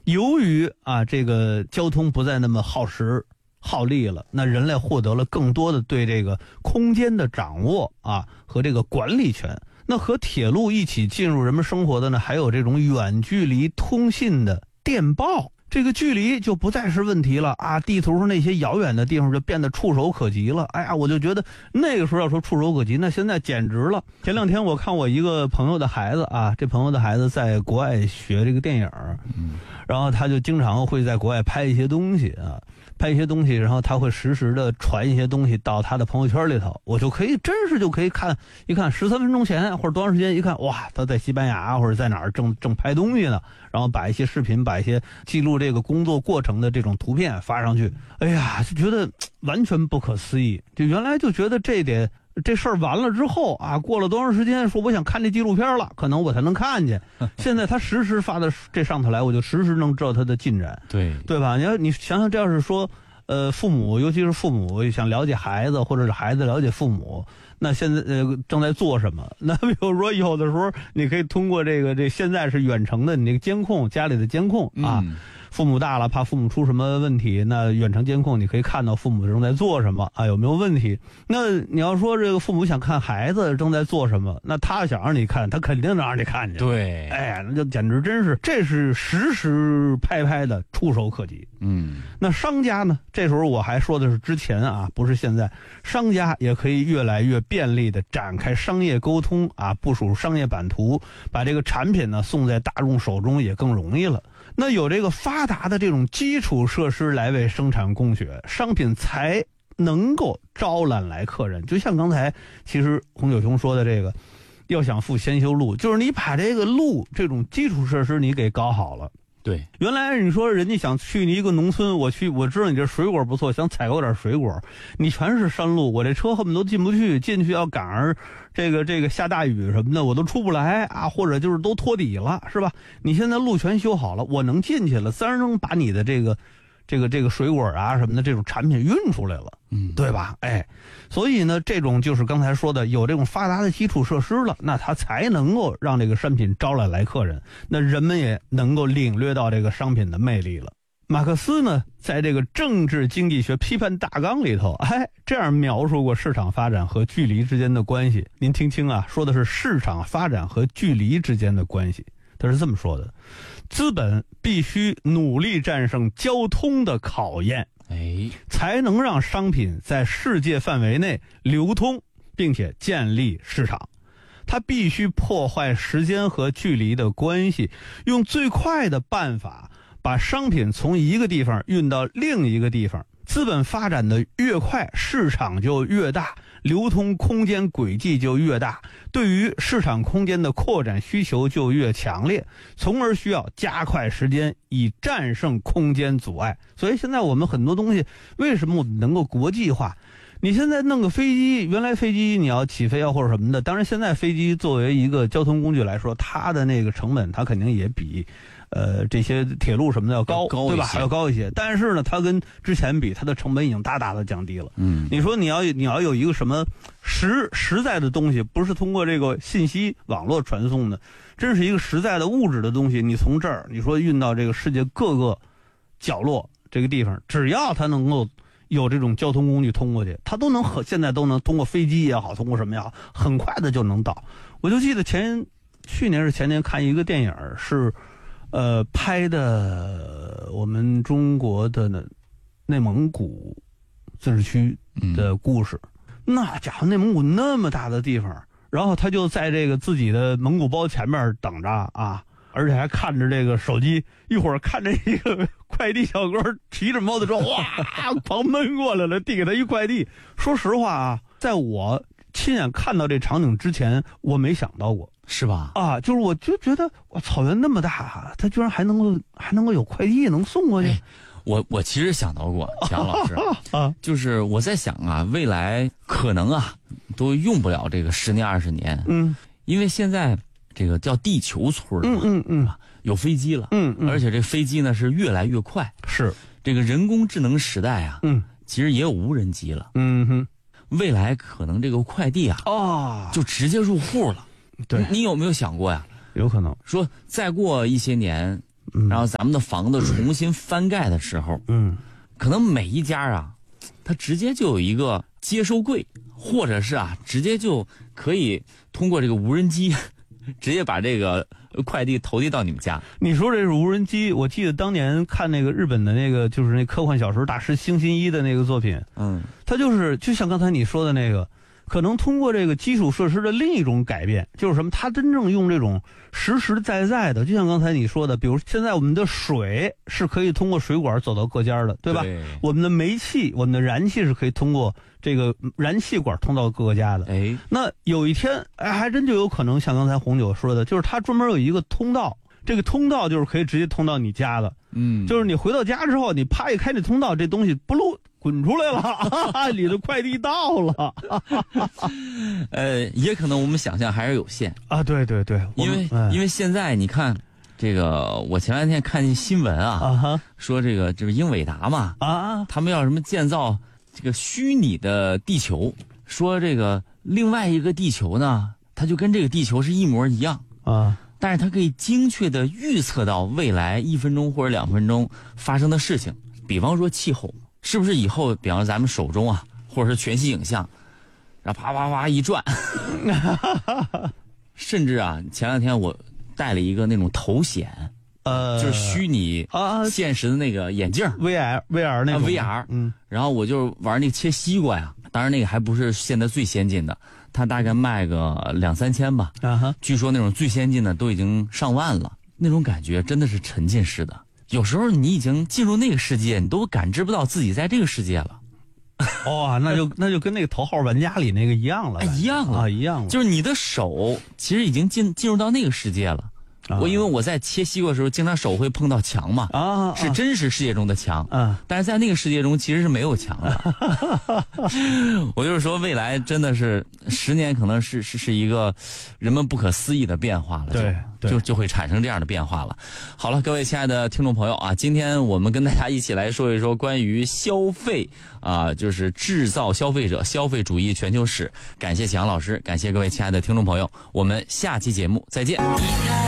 由于这个交通不再那么耗时耗力了，那人类获得了更多的对这个空间的掌握和这个管理权。那和铁路一起进入人们生活的呢，还有这种远距离通信的电报。这个距离就不再是问题了地图上那些遥远的地方就变得触手可及了。我就觉得那个时候要说触手可及，那现在简直了。前两天我看我一个朋友的孩子这朋友的孩子在国外学这个电影，然后他就经常会在国外拍一些东西然后他会实时的传一些东西到他的朋友圈里头，我就可以看一看13分钟前或者多长时间，一看哇，他在西班牙或者在哪儿正拍东西呢，然后把一些视频把一些记录这个工作过程的这种图片发上去，就觉得完全不可思议。就原来就觉得这事儿完了之后过了多长时间，说我想看这纪录片了，可能我才能看见。现在他实时发到这上头来，我就实时能知道他的进展，对吧？你想想，这要是说父母，尤其是父母想了解孩子，或者是孩子了解父母，那现在正在做什么？那比如说有的时候你可以通过这现在是远程的你这个监控，家里的监控父母大了怕父母出什么问题，那远程监控你可以看到父母正在做什么有没有问题。那你要说这个父母想看孩子正在做什么，那他想让你看，他肯定能让你看见。 对， 那就简直真是，这是实时拍的触手可及。那商家呢，这时候我还说的是之前不是现在，商家也可以越来越便利的展开商业沟通部署商业版图，把这个产品呢送在大众手中也更容易了。那有这个发达的这种基础设施来为生产供血，商品才能够招揽来客人。就像刚才其实洪九雄说的这个，要想富先修路，就是你把这个路这种基础设施你给搞好了。 对， 原来你说人家想去你一个农村，我知道你这水果不错，想采购点水果，你全是山路，我这车恨不得都进不去，进去要赶上这个下大雨什么的，我都出不来或者就是都拖底了，是吧？你现在路全修好了，我能进去了，自然能把你的这个水果什么的这种产品运出来了，对吧？所以呢，这种就是刚才说的，有这种发达的基础设施了，那它才能够让这个商品招揽来客人，那人们也能够领略到这个商品的魅力了。马克思呢，在这个《政治经济学批判大纲》里头，这样描述过市场发展和距离之间的关系。您听清说的是市场发展和距离之间的关系。他是这么说的：资本必须努力战胜交通的考验，才能让商品在世界范围内流通，并且建立市场。它必须破坏时间和距离的关系，用最快的办法把商品从一个地方运到另一个地方。资本发展的越快，市场就越大，流通空间轨迹就越大，对于市场空间的扩展需求就越强烈，从而需要加快时间以战胜空间阻碍。所以现在我们很多东西为什么能够国际化？你现在弄个飞机，原来飞机你要起飞或者什么的，当然现在飞机作为一个交通工具来说，它的那个成本它肯定也比这些铁路什么的要高对吧？还要高一些。但是呢，它跟之前比，它的成本已经大大的降低了。你说你要有一个什么实在的东西，不是通过这个信息网络传送的，真是一个实在的物质的东西，你从这儿你说运到这个世界各个角落这个地方，只要它能够有这种交通工具通过去，它都能现在都能通过飞机也好，通过什么也好，很快的就能到。我就记得去年是前年看一个电影，是拍的我们中国的内蒙古自治区的故事。那家伙，内蒙古那么大的地方，然后他就在这个自己的蒙古包前面等着而且还看着这个手机，一会儿看着一个快递小哥提着摩托车哇狂奔过来了，递给他一快递。说实话在我亲眼看到这场景之前，我没想到过， 是吧？ 就是我就觉得哇，草原那么大，他居然还能够有快递能送过去。 我其实想到过，强老师就是我在想未来可能都用不了这个10年20年，因为现在这个叫地球村了，有飞机了，而且这飞机呢是越来越快， 是这个人工智能时代其实也有无人机了，未来可能这个快递就直接入户了。 对， 你有没有想过呀？ 有可能说再过一些年， 然后咱们的房子重新翻盖的时候，可能每一家啊，它直接就有一个接收柜，或者是直接就可以通过这个无人机，直接把这个快递投递到你们家。 你说这是无人机，我记得当年看那个日本的那个就是那科幻小说大师星新一的那个作品，他就像刚才你说的那个。可能通过这个基础设施的另一种改变，就是什么？它真正用这种实实在在的，就像刚才你说的，比如现在我们的水是可以通过水管走到各家的，对吧？ 对。 我们的煤气、我们的燃气是可以通过这个燃气管通到各个家的。那有一天，还真就有可能像刚才红酒说的，就是它专门有一个通道，这个通道就是可以直接通到你家的。就是你回到家之后，你啪一开这通道，这东西不噜滚出来了，你的快递到了。 也可能我们想象还是有限啊。对对对， 因为现在你看，这个我前两天看见新闻说这个就是英伟达嘛他们要什么建造这个虚拟的地球，说这个另外一个地球呢，它就跟这个地球是一模一样但是它可以精确的预测到未来1分钟或者2分钟发生的事情，比方说气候，是不是以后比方说咱们手中或者是全息影像，然后啪啪啪一转甚至前两天我戴了一个那种头显，就是虚拟现实的那个眼镜 ，VR 那种 VR，然后我就玩那个切西瓜呀，当然那个还不是现在最先进的，它大概卖个2-3千吧，据说那种最先进的都已经上万了，那种感觉真的是沉浸式的，有时候你已经进入那个世界，你都感知不到自己在这个世界了。 那就跟那个头号玩家里那个一样了， 一样了， 一样了， 就是你的手其实已经进入到那个世界了。因为我在切西瓜的时候，经常手会碰到墙嘛，是真实世界中的墙，但是在那个世界中其实是没有墙的。我就是说，未来真的是10年，可能是一个人们不可思议的变化了，就会产生这样的变化了。好了，各位亲爱的听众朋友今天我们跟大家一起来说一说关于消费就是制造消费者消费主义全球史。感谢启阳老师，感谢各位亲爱的听众朋友，我们下期节目再见。